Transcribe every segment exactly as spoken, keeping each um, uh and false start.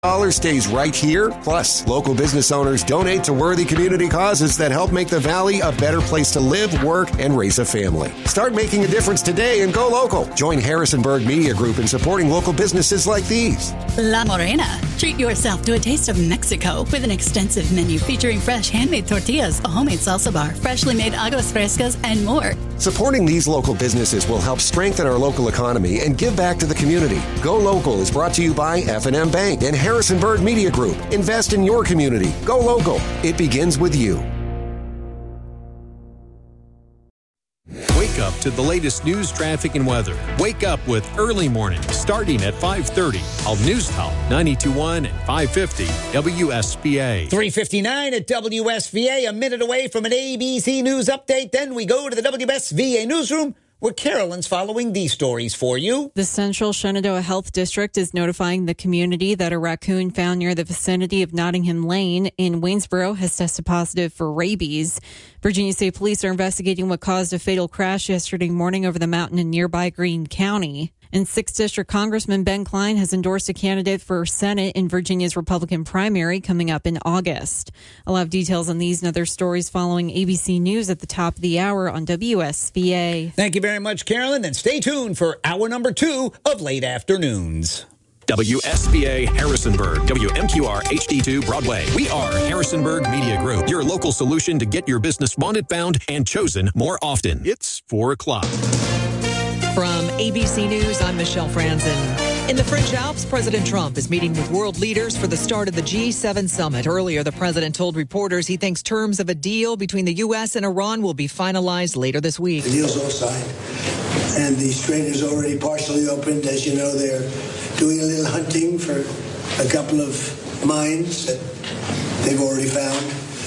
dollar stays right here. Plus, local business owners donate to worthy community causes that help make the Valley a better place to live, work, and raise a family. Start making a difference today and go local. Join Harrisonburg Media Group in supporting local businesses like these. La Morena. Treat yourself to a taste of Mexico with an extensive menu featuring fresh handmade tortillas, a homemade salsa bar, freshly made aguas frescas, and more. Supporting these local businesses will help strengthen our local economy and give back to the community. Go Local is brought to you by F and M Bank and Harrisonburg Media Group. Invest in your community. Go local. It begins with you. Wake up to the latest news, traffic, and weather. Wake up with Early Morning starting at five thirty on News Talk ninety-two point one and five fifty W S B A. three fifty-nine at W S V A, a minute away from an A B C News update. Then we go to the W S V A newsroom, where Carolyn's following these stories for you. The Central Shenandoah Health District is notifying the community that a raccoon found near the vicinity of Nottingham Lane in Waynesboro has tested positive for rabies. Virginia State Police are investigating what caused a fatal crash yesterday morning over the mountain in nearby Greene County. And sixth District Congressman Ben Cline has endorsed a candidate for Senate in Virginia's Republican primary coming up in August. I'll have details on these and other stories following A B C News at the top of the hour on W S V A. Thank you very much, Carolyn, and stay tuned for hour number two of Late Afternoons. W S B A Harrisonburg, W M Q R H D two Broadway. We are Harrisonburg Media Group, your local solution to get your business wanted, found, and chosen more often. It's four o'clock. From A B C News, I'm Michelle Franzen. In the French Alps, President Trump is meeting with world leaders for the start of the G seven summit. Earlier, the president told reporters he thinks terms of a deal between the U S and Iran will be finalized later this week. The deal's all signed, and the strait is already partially opened. As you know, they're doing a little hunting for a couple of mines that they've already found.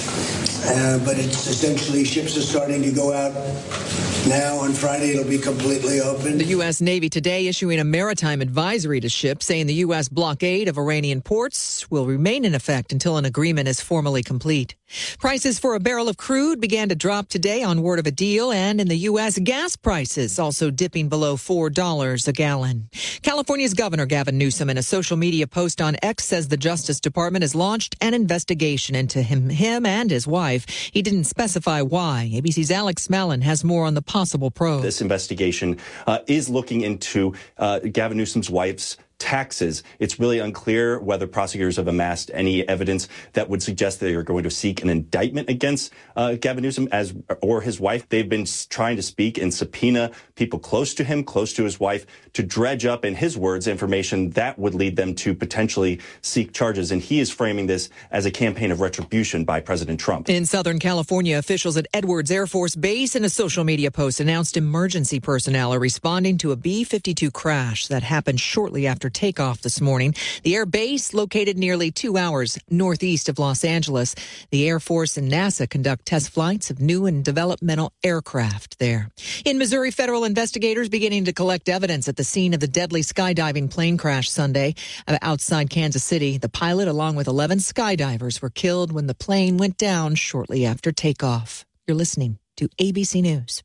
Uh, but it's essentially ships are starting to go out now. On Friday, it'll be completely open. The U S. Navy today issuing a maritime advisory to ships saying the U S blockade of Iranian ports will remain in effect until an agreement is formally complete. Prices for a barrel of crude began to drop today on word of a deal, and in the U S, gas prices also dipping below four dollars a gallon. California's Governor Gavin Newsom, in a social media post on X, says the Justice Department has launched an investigation into him, him and his wife. He didn't specify why. A B C's Alex Mallon has more on the possible probe. This investigation uh, is looking into uh, Gavin Newsom's wife's taxes. It's really unclear whether prosecutors have amassed any evidence that would suggest they are going to seek an indictment against uh, Gavin Newsom as or his wife. They've been trying to speak and subpoena people close to him, close to his wife, to dredge up, in his words, information that would lead them to potentially seek charges. And he is framing this as a campaign of retribution by President Trump. In Southern California, officials at Edwards Air Force Base, in a social media post, announced emergency personnel are responding to a B fifty-two crash that happened shortly after takeoff this morning. The air base, located nearly two hours northeast of Los Angeles. The Air Force and NASA conduct test flights of new and developmental aircraft there. In Missouri, federal investigators beginning to collect evidence at the scene of the deadly skydiving plane crash Sunday outside Kansas City. The pilot, along with eleven skydivers, were killed when the plane went down shortly after takeoff. You're listening to A B C News.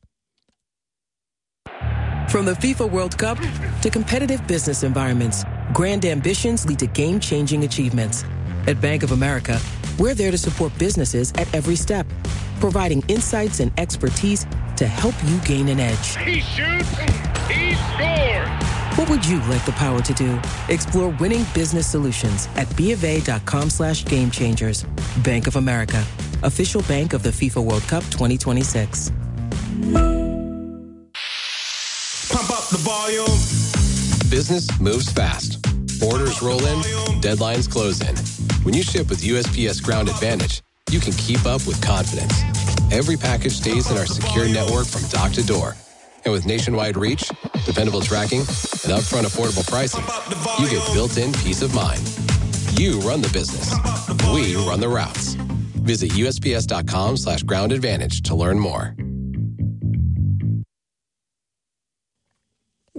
From the FIFA World Cup to competitive business environments, grand ambitions lead to game-changing achievements. At Bank of America, we're there to support businesses at every step, providing insights and expertise to help you gain an edge. He shoots, he scores! What would you like the power to do? Explore winning business solutions at BofA.com slash game changers. Bank of America, official bank of the FIFA World Cup twenty twenty-six. Pump up the volume. Business moves fast. Orders roll in, deadlines close in. When you ship with U S P S Ground Advantage, you can keep up with confidence. Every package stays in our secure network from dock to door. And with nationwide reach, dependable tracking, and upfront affordable pricing, you get built-in peace of mind. You run the business. We run the routes. Visit USPS.com slash ground advantage to learn more.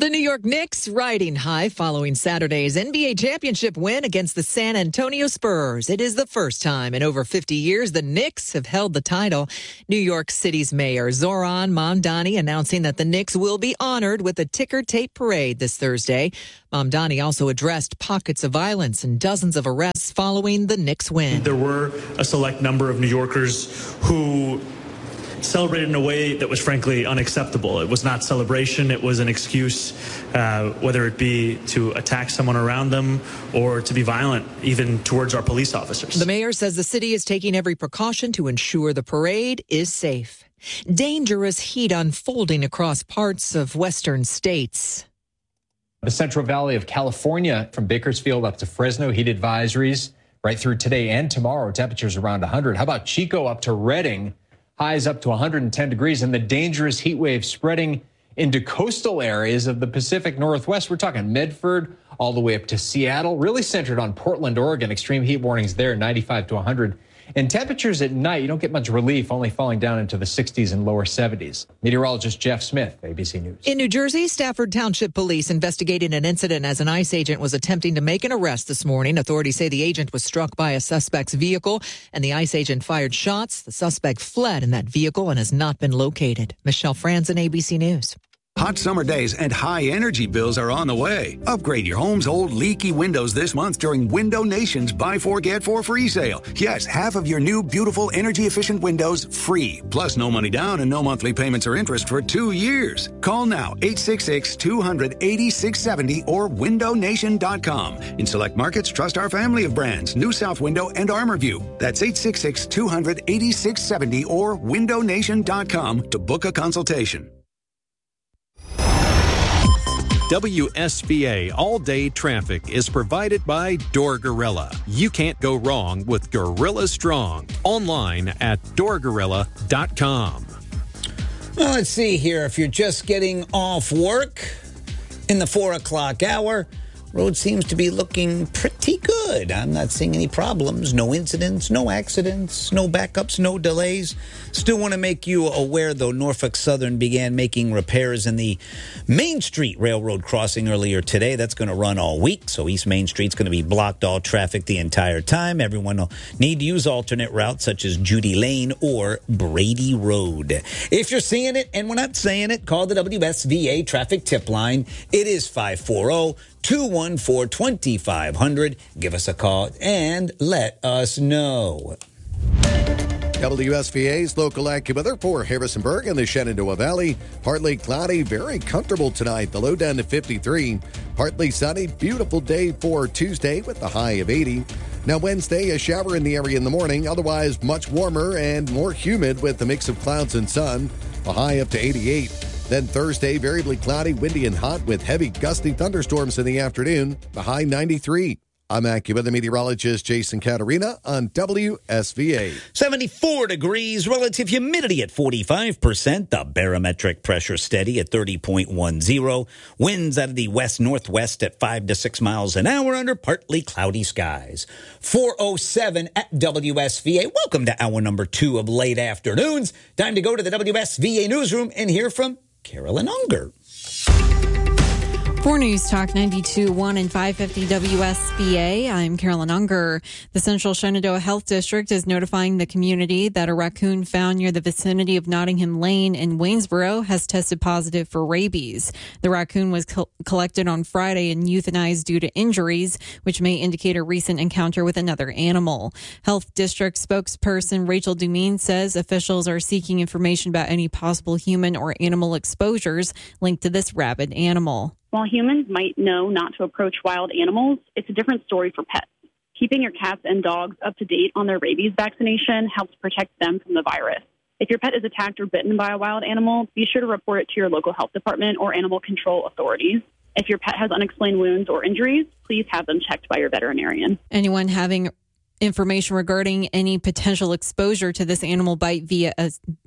The New York Knicks riding high following Saturday's N B A championship win against the San Antonio Spurs. It is the first time in over fifty years the Knicks have held the title. New York City's mayor Zoran Mamdani announcing that the Knicks will be honored with a ticker tape parade this Thursday. Mamdani also addressed pockets of violence and dozens of arrests following the Knicks win. There were a select number of New Yorkers who celebrated in a way that was frankly unacceptable. It was not celebration. It was an excuse, uh, whether it be to attack someone around them or to be violent, even towards our police officers. The mayor says the city is taking every precaution to ensure the parade is safe. Dangerous heat unfolding across parts of western states. The Central Valley of California, from Bakersfield up to Fresno, heat advisories right through today and tomorrow. Temperatures around one hundred. How about Chico up to Redding? Highs up to one hundred ten degrees, and the dangerous heat wave spreading into coastal areas of the Pacific Northwest. We're talking Medford all the way up to Seattle, really centered on Portland, Oregon. Extreme heat warnings there, ninety-five to one hundred. And temperatures at night, you don't get much relief, only falling down into the sixties and lower seventies. Meteorologist Jeff Smith, A B C News. In New Jersey, Stafford Township Police investigating an incident as an ICE agent was attempting to make an arrest this morning. Authorities say the agent was struck by a suspect's vehicle, and the ICE agent fired shots. The suspect fled in that vehicle and has not been located. Michelle Franzen, A B C News. Hot summer days and high energy bills are on the way. Upgrade your home's old leaky windows this month during Window Nation's Buy Four, Get Four free sale. Yes, half of your new, beautiful, energy-efficient windows free. Plus no money down and no monthly payments or interest for two years. Call now, eight six six, two hundred, eighty-six seventy or window nation dot com. In select markets, trust our family of brands, New South Window and ArmorView. That's eight six six, two hundred, eighty-six seventy or window nation dot com to book a consultation. W S V A all-day traffic is provided by Door Gorilla. You can't go wrong with Gorilla Strong. Online at door gorilla dot com. Well, let's see here. If you're just getting off work in the four o'clock hour, road seems to be looking pretty good. I'm not seeing any problems, no incidents, no accidents, no backups, no delays. Still want to make you aware, though, Norfolk Southern began making repairs in the Main Street Railroad crossing earlier today. That's going to run all week, so East Main Street's going to be blocked, all traffic the entire time. Everyone will need to use alternate routes such as Judy Lane or Brady Road. If you're seeing it and we're not saying it, call the W S V A traffic tip line. It is five four zero, two one four, two five zero zero. Give us a call and let us know. W S V A's local AccuWeather for Harrisonburg and the Shenandoah Valley. Partly cloudy, very comfortable tonight. The low down to fifty-three. Partly sunny, beautiful day for Tuesday with the high of eighty. Now Wednesday, a shower in the area in the morning. Otherwise, much warmer and more humid with a mix of clouds and sun. A high up to eighty-eight. Then Thursday, variably cloudy, windy and hot with heavy gusty thunderstorms in the afternoon. The high ninety-three. I'm AccuWeather meteorologist Jason Caterina on W S V A. seventy-four degrees, relative humidity at forty-five percent. The barometric pressure steady at thirty point one zero. Winds out of the west-northwest at five to six miles an hour under partly cloudy skies. four oh seven at W S V A. Welcome to hour number two of late afternoons. Time to go to the W S V A newsroom and hear from Carolyn Unger. For News Talk ninety-two point one and five fifty W S V A, I'm Carolyn Unger. The Central Shenandoah Health District is notifying the community that a raccoon found near the vicinity of Nottingham Lane in Waynesboro has tested positive for rabies. The raccoon was co- collected on Friday and euthanized due to injuries, which may indicate a recent encounter with another animal. Health District spokesperson Rachel Dumine says officials are seeking information about any possible human or animal exposures linked to this rabid animal. While humans might know not to approach wild animals, it's a different story for pets. Keeping your cats and dogs up to date on their rabies vaccination helps protect them from the virus. If your pet is attacked or bitten by a wild animal, be sure to report it to your local health department or animal control authorities. If your pet has unexplained wounds or injuries, please have them checked by your veterinarian. Anyone having information regarding any potential exposure to this animal bite via a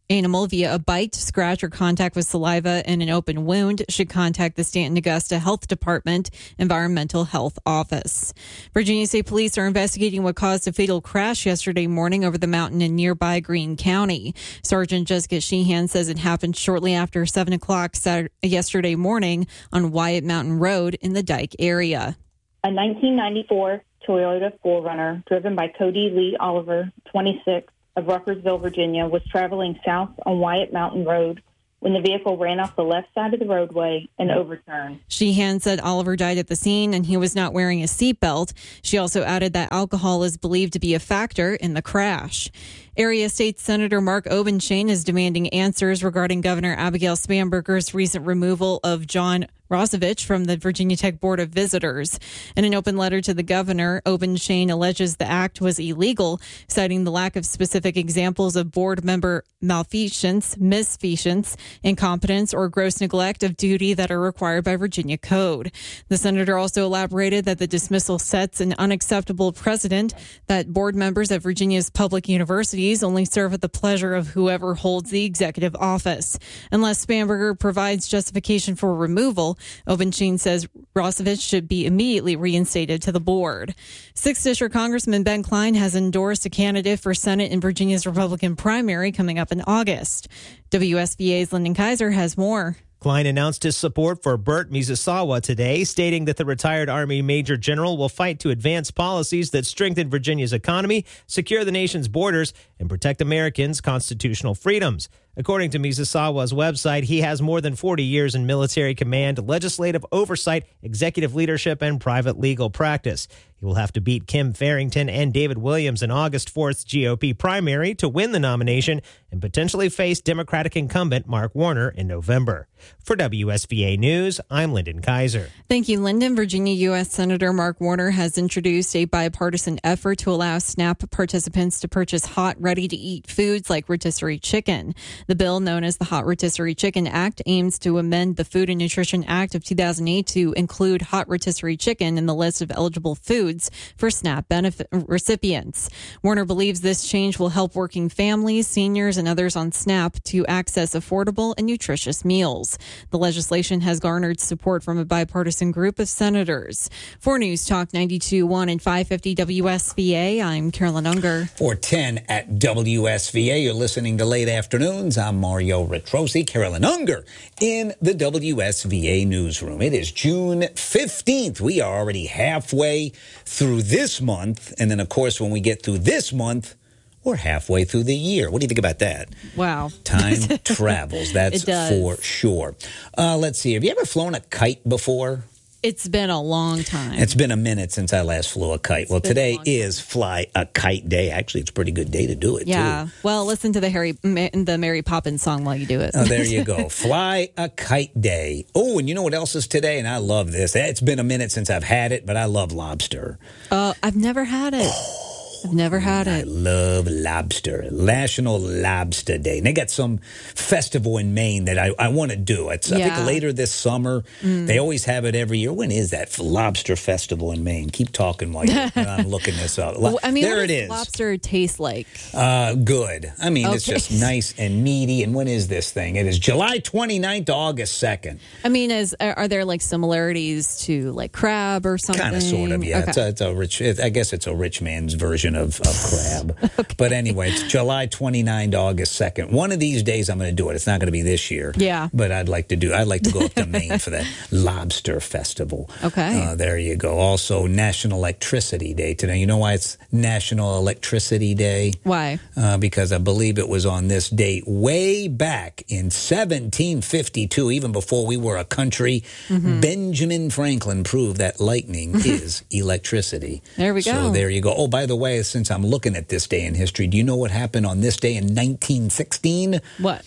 animal via a bite, scratch, or contact with saliva in an open wound should contact the Stanton Augusta Health Department Environmental Health Office. Virginia State Police are investigating what caused a fatal crash yesterday morning over the mountain in nearby Greene County. Sergeant Jessica Sheehan says it happened shortly after seven o'clock Saturday, yesterday morning on Wyatt Mountain Road in the Dike area. A nineteen ninety-four Toyota four runner driven by Cody Lee Oliver, twenty-six, of Ruckersville, Virginia, was traveling south on Wyatt Mountain Road when the vehicle ran off the left side of the roadway and overturned. Sheehan said Oliver died at the scene and he was not wearing a seatbelt. She also added that alcohol is believed to be a factor in the crash. Area State Senator Mark Obenshain is demanding answers regarding Governor Abigail Spanberger's recent removal of John Rosevich from the Virginia Tech Board of Visitors. In an open letter to the governor, Obenshain alleges the act was illegal, citing the lack of specific examples of board member malfeasance, misfeasance, incompetence, or gross neglect of duty that are required by Virginia code. The senator also elaborated that the dismissal sets an unacceptable precedent that board members at Virginia's public universities only serve at the pleasure of whoever holds the executive office. Unless Spanberger provides justification for removal, Obenshain says Rosevich should be immediately reinstated to the board. Sixth District Congressman Ben Cline has endorsed a candidate for Senate in Virginia's Republican primary coming up in August. W S V A's Lyndon Kaiser has more. Klein announced his support for Burt Misasawa today, stating that the retired Army Major General will fight to advance policies that strengthen Virginia's economy, secure the nation's borders, and protect Americans' constitutional freedoms. According to Misasawa's website, he has more than forty years in military command, legislative oversight, executive leadership, and private legal practice. He will have to beat Kim Farrington and David Williams in August fourth's G O P primary to win the nomination and potentially face Democratic incumbent Mark Warner in November. For W S V A News, I'm Lyndon Kaiser. Thank you, Lyndon. Virginia U S Senator Mark Warner has introduced a bipartisan effort to allow SNAP participants to purchase hot, ready-to-eat foods like rotisserie chicken. The bill, known as the Hot Rotisserie Chicken Act, aims to amend the Food and Nutrition Act of two thousand eight to include hot rotisserie chicken in the list of eligible foods for SNAP benefit recipients. Warner believes this change will help working families, seniors, and others on SNAP to access affordable and nutritious meals. The legislation has garnered support from a bipartisan group of senators. For News Talk ninety-two point one and five fifty W S V A, I'm Carolyn Unger. four ten at W S V A, you're listening to Late Afternoons. I'm Mario Retrosi. Carolyn Unger in the W S V A newsroom. It is June fifteenth. We are already halfway through this month. And then, of course, when we get through this month, we're halfway through the year. What do you think about that? Wow. Time travels. That's It does. for sure. Uh, let's see. Have you ever flown a kite before? It's been a long time. It's been a minute since I last flew a kite. Well, today is Fly a Kite Day. Actually, it's a pretty good day to do it, Yeah. too. Well, listen to the Harry, the Mary Poppins song while you do it. Oh, there you go. Fly a Kite Day. Oh, and you know what else is today? And I love this. It's been a minute since I've had it, but I love lobster. Uh, I've never had it. I've never had I it. love lobster. National Lobster Day. And they got some festival in Maine that I, I want to do. It's, I Yeah. think later this summer. Mm. They always have it every year. When is that Lobster Festival in Maine? Keep talking while you're, I'm looking this up. Lo- Well, I mean, there what it does is. lobster taste like? Uh, good. I mean, it's Okay. just nice and meaty. And when is this thing? It is July twenty-ninth to August second. I mean, is are are there like similarities to like crab or something? Kind of, sort of, yeah. Okay. It's, a, it's a rich. It, I guess it's a rich man's version of, of crab. Okay. But anyway, it's July twenty-ninth to August second. One of these days, I'm going to do it. It's not going to be this year. Yeah. But I'd like to do. I'd like to go up to Maine for that lobster festival. Okay. Uh, there you go. Also, National Electricity Day today. You know why it's National Electricity Day? Why? Uh, because I believe it was on this date way back in seventeen fifty-two, even before we were a country. Mhm. Benjamin Franklin proved that lightning is electricity. There we go. So there you go. Oh, by the way, since I'm looking at this day in history, do you know what happened on this day in nineteen sixteen? What?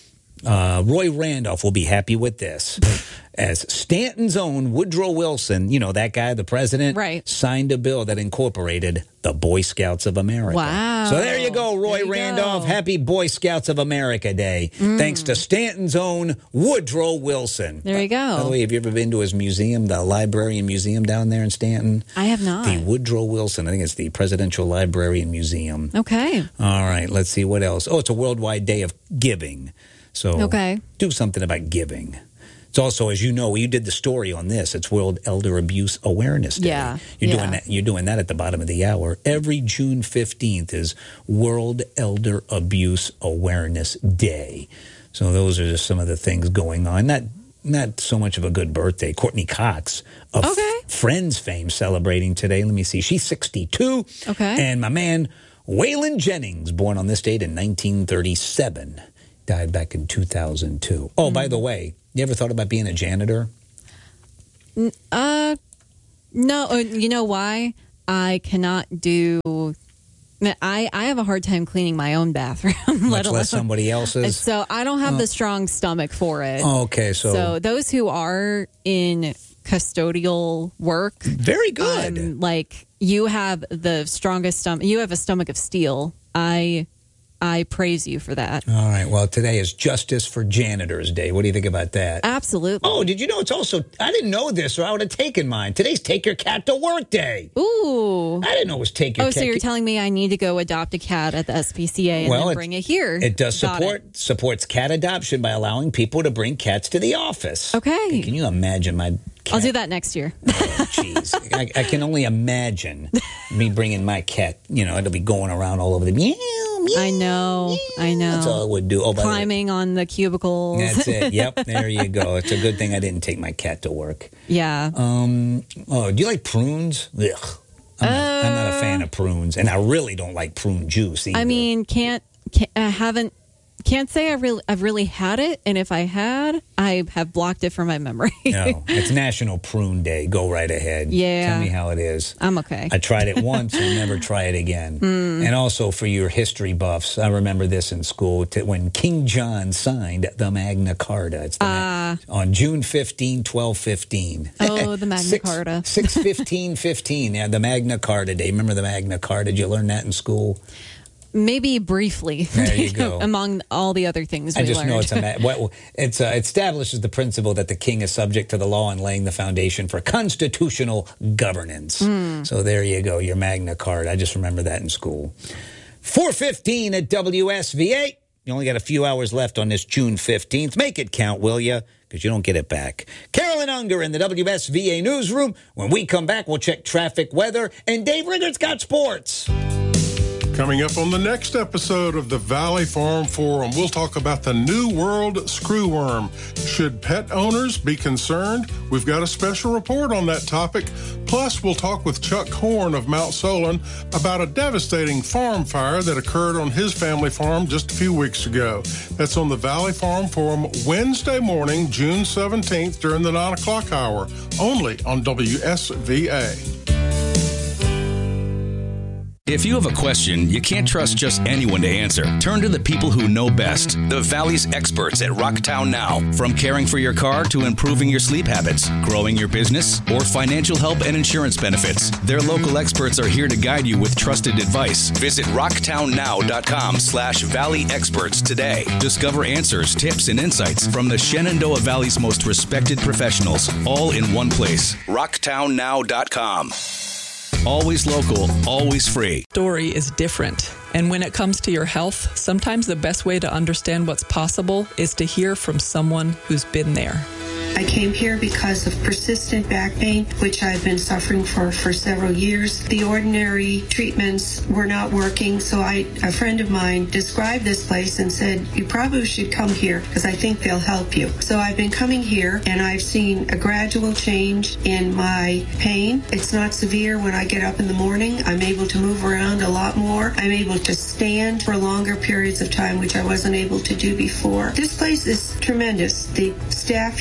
Uh, Roy Randolph will be happy with this. As Stanton's own Woodrow Wilson, you know, that guy, the president, right. signed a bill that incorporated the Boy Scouts of America. Wow. So there you go, Roy you Randolph. go. Happy Boy Scouts of America Day. Mm. Thanks to Stanton's own Woodrow Wilson. There you go. By the way, have you ever been to his museum, the library and museum down there in Stanton? I have not. The Woodrow Wilson. I think it's the Presidential Library and Museum. Okay. All right, let's see what else. Oh, it's a worldwide day of giving. So okay. do something about giving. It's also, as you know, you did the story on this. It's World Elder Abuse Awareness Day. Yeah, you're yeah. doing that. You're doing that at the bottom of the hour. Every June fifteenth is World Elder Abuse Awareness Day. So those are just some of the things going on. Not not so much of a good birthday. Courtney Cox of okay. Friends fame celebrating today. Let me see. She's sixty-two. Okay. And my man Waylon Jennings, born on this date in nineteen thirty-seven, died back in two thousand two. Oh, mm. by the way. You ever thought about being a janitor? Uh, no. You know why? I cannot do. I, I have a hard time cleaning my own bathroom, much let alone less somebody else's. So I don't have oh. the strong stomach for it. Oh, okay, so so those who are in custodial work, very good. Um, like you have the strongest stomach. You have a stomach of steel. I. I praise you for that. All right. Well, today is Justice for Janitors Day. What do you think about that? Absolutely. Oh, did you know it's also, I didn't know this or I would have taken mine. Today's Take Your Cat to Work Day. Ooh. I didn't know it was Take Your oh, Cat. Oh, so you're telling me I need to go adopt a cat at the S P C A and well, then bring it here. It does Got support it. supports cat adoption by allowing people to bring cats to the office. Okay. Can you imagine my cat? I'll do that next year. Oh, jeez. I, I can only imagine me bringing my cat. You know, it'll be going around all over the meow. I know, I know. That's all it would do. Oh, by climbing the way, on the cubicles. That's it. Yep, there you go. It's a good thing I didn't take my cat to work. Yeah. Um. Oh, do you like prunes? Ugh. I'm, uh, not, I'm not a fan of prunes, and I really don't like prune juice either. I mean, can't, can't I haven't. Can't say I really, I've really had it, and if I had, I have blocked it from my memory. No, it's National Prune Day. Go right ahead. Yeah. Tell me how it is. I'm okay. I tried it once and never try it again. Mm. And also for your history buffs, I remember this in school to, when King John signed the Magna Carta. It's the uh, Ma- on June fifteenth, twelve fifteen. Oh, the Magna Six, Carta. six fifteen fifteen. Yeah, the Magna Carta Day. Remember the Magna Carta? Did you learn that in school? Maybe briefly. There you go. Among all the other things we I just learned. know it's a ma- well, it's uh, it establishes the principle that the king is subject to the law and laying the foundation for constitutional governance. Mm. So there you go, your Magna Carta. I just remember that in school. four fifteen at W S V A. You only got a few hours left on this June fifteenth. Make it count, will you? Because you don't get it back. Carolyn Unger in the W S V A newsroom. When we come back, we'll check traffic, weather, and Dave Riggert's got sports. Coming up on the next episode of the Valley Farm Forum, we'll talk about the New World screwworm. Should pet owners be concerned? We've got a special report on that topic. Plus, we'll talk with Chuck Horn of Mount Solon about a devastating farm fire that occurred on his family farm just a few weeks ago. That's on the Valley Farm Forum Wednesday morning, June seventeenth, during the nine o'clock hour, only on W S V A. If you have a question you can't trust just anyone to answer, turn to the people who know best, the Valley's experts at Rocktown Now. From caring for your car to improving your sleep habits, growing your business, or financial help and insurance benefits, their local experts are here to guide you with trusted advice. Visit rocktownnow.com slash Valley Experts today. Discover answers, tips, and insights from the Shenandoah Valley's most respected professionals, all in one place. rocktown now dot com. Always local, always free. Story is different. And when it comes to your health, sometimes the best way to understand what's possible is to hear from someone who's been there. I came here because of persistent back pain, which I've been suffering for for several years. The ordinary treatments were not working, so I, a friend of mine described this place and said, you probably should come here because I think they'll help you. So I've been coming here, and I've seen a gradual change in my pain. It's not severe when I get up in the morning. I'm able to move around a lot more. I'm able to stand for longer periods of time, which I wasn't able to do before. This place is tremendous. The staff here is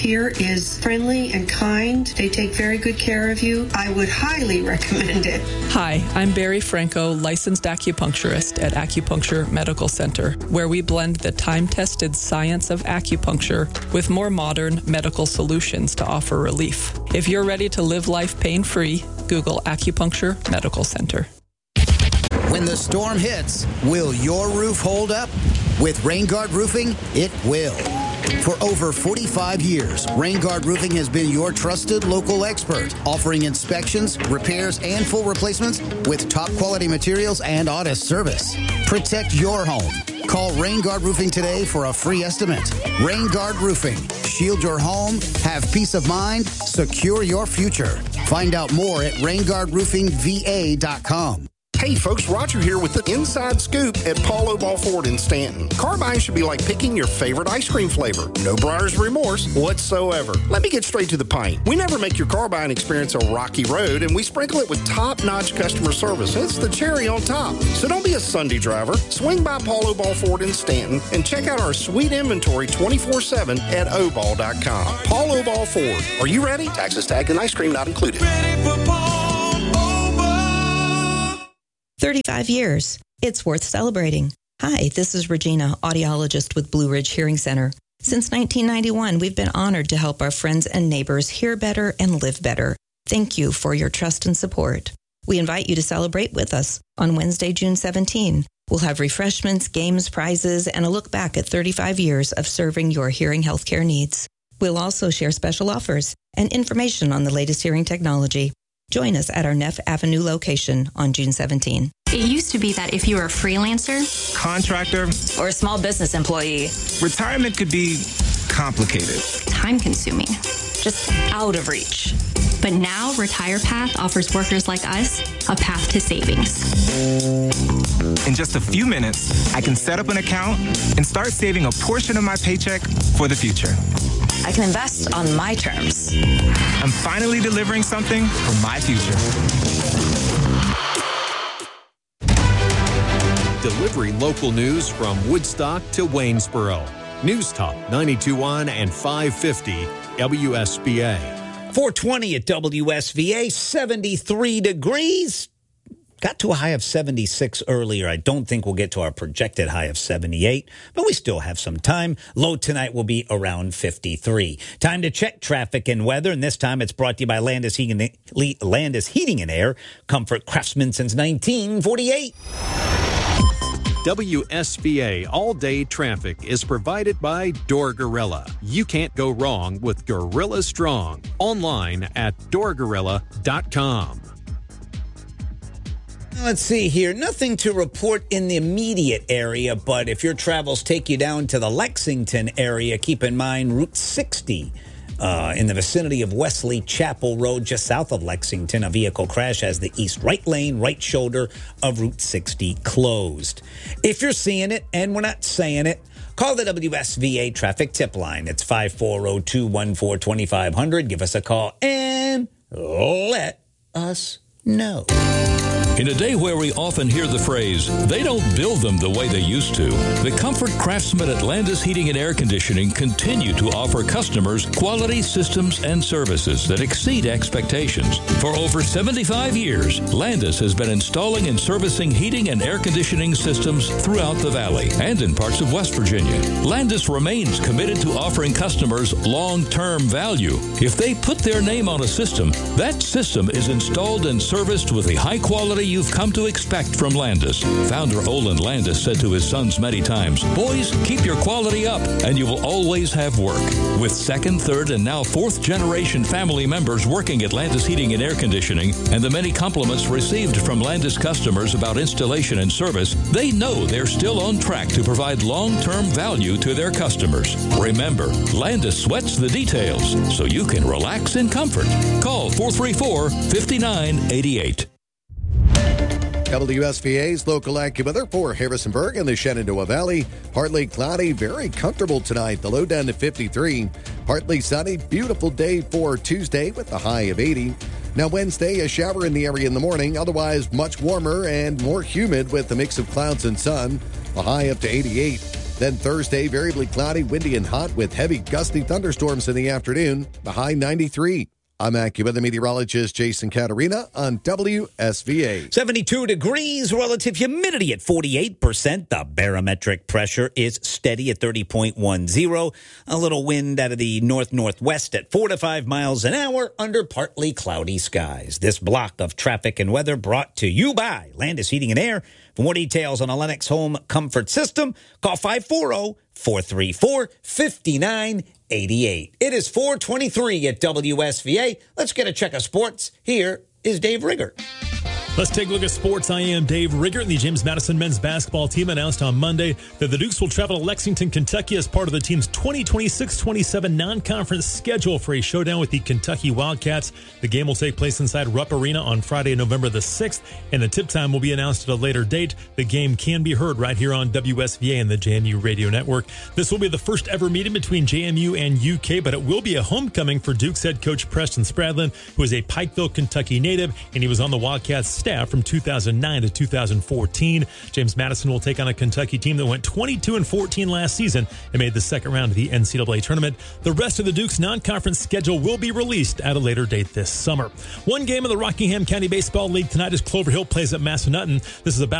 is friendly and kind. They take very good care of you. I would highly recommend it. Hi, I'm Barry Franco, licensed acupuncturist at Acupuncture Medical Center, where we blend the time-tested science of acupuncture with more modern medical solutions to offer relief. If you're ready to live life pain-free, Google Acupuncture Medical Center. When the storm hits, will your roof hold up? With RainGuard Roofing, it will. For over forty-five years, RainGuard Roofing has been your trusted local expert, offering inspections, repairs, and full replacements with top-quality materials and honest service. Protect your home. Call RainGuard Roofing today for a free estimate. RainGuard Roofing. Shield your home, have peace of mind, secure your future. Find out more at rain guard roofing v a dot com. Hey folks, Roger here with the Inside Scoop at Paul Oball Ford in Stanton. Car buying should be like picking your favorite ice cream flavor. No buyer's remorse whatsoever. Let me get straight to the point. We never make your car buying experience a rocky road, and we sprinkle it with top-notch customer service. It's the cherry on top. So don't be a Sunday driver. Swing by Paul Oball Ford in Stanton and check out our sweet inventory twenty-four seven at oball dot com. Paul Oball Ford. Are you ready? Taxes, tag, and ice cream not included. Ready for Paul thirty-five years. It's worth celebrating. Hi, this is Regina, audiologist with Blue Ridge Hearing Center. Since nineteen ninety-one, we've been honored to help our friends and neighbors hear better and live better. Thank you for your trust and support. We invite you to celebrate with us on Wednesday, June seventeenth. We'll have refreshments, games, prizes, and a look back at thirty-five years of serving your hearing healthcare needs. We'll also share special offers and information on the latest hearing technology. Join us at our Neff Avenue location on June seventeenth. It used to be that if you were a freelancer, contractor, or a small business employee, retirement could be complicated, time-consuming, just out of reach. But now RetirePath offers workers like us a path to savings. In just a few minutes, I can set up an account and start saving a portion of my paycheck for the future. I can invest on my terms. I'm finally delivering something for my future. Delivering local news from Woodstock to Waynesboro. News Talk ninety-two point one and five fifty W S B A. four twenty at W S V A, seventy-three degrees. Got to a high of seventy-six earlier. I don't think we'll get to our projected high of seventy-eight, but we still have some time. Low tonight will be around fifty-three. Time to check traffic and weather, and this time it's brought to you by Landis Heating, Landis Heating and Air. Comfort craftsman since nineteen forty-eight. W S B A all-day traffic is provided by Door Gorilla. You can't go wrong with Gorilla Strong. Online at door gorilla dot com. Let's see here. Nothing to report in the immediate area, but if your travels take you down to the Lexington area, keep in mind Route sixty. Uh, in the vicinity of Wesley Chapel Road, just south of Lexington, a vehicle crash has the east right lane, right shoulder of Route sixty closed. If you're seeing it, and we're not saying it, call the W S V A traffic tip line. It's five four zero, two one four, two five zero zero. Give us a call and let us know. In a day where we often hear the phrase, they don't build them the way they used to, the comfort craftsmen at Landis Heating and Air Conditioning continue to offer customers quality systems and services that exceed expectations. For over seventy-five years, Landis has been installing and servicing heating and air conditioning systems throughout the valley and in parts of West Virginia. Landis remains committed to offering customers long-term value. If they put their name on a system, that system is installed and serviced with the high quality you've come to expect from Landis. Founder Olin Landis said to his sons many times, "Boys, keep your quality up and you will always have work." With second, third, and now fourth generation family members working at Landis Heating and Air Conditioning and the many compliments received from Landis customers about installation and service, they know they're still on track to provide long-term value to their customers. Remember, Landis sweats the details so you can relax in comfort. Call four three four, five nine eight eight. W S V A's local AccuWeather for Harrisonburg and the Shenandoah Valley. Partly cloudy, very comfortable tonight. The low down to fifty-three. Partly sunny, beautiful day for Tuesday with a high of eighty. Now Wednesday, a shower in the area in the morning. Otherwise, much warmer and more humid with a mix of clouds and sun. A high up to eighty-eight. Then Thursday, variably cloudy, windy, and hot with heavy gusty thunderstorms in the afternoon. The high ninety-three. I'm AccuWeather meteorologist Jason Caterina on W S V A. seventy-two degrees, relative humidity at forty-eight percent. The barometric pressure is steady at thirty point one zero. A little wind out of the north-northwest at four to five miles an hour under partly cloudy skies. This block of traffic and weather brought to you by Landis Heating and Air. For more details on a Lennox home comfort system, call five four zero, four three four, five nine eight eight. It is four twenty-three at W S V A. Let's get a check of sports. Here is Dave Rigger. Let's take a look at sports. I am Dave Rigger. The James Madison men's basketball team announced on Monday that the Dukes will travel to Lexington, Kentucky as part of the team's twenty twenty-six twenty-seven non-conference schedule for a showdown with the Kentucky Wildcats. The game will take place inside Rupp Arena on Friday, November the sixth, and the tip time will be announced at a later date. The game can be heard right here on W S V A and the J M U Radio Network. This will be the first ever meeting between J M U and U K, but it will be a homecoming for Dukes head coach Preston Spradlin, who is a Pikeville, Kentucky native, and he was on the Wildcats staff from two thousand nine to two thousand fourteen. James Madison will take on a Kentucky team that went twenty-two and fourteen last season and made the second round of the N C double A tournament. The rest of the Dukes non-conference schedule will be released at a later date this summer. One game of the Rockingham County Baseball League tonight as Clover Hill plays at Massanutten. This is about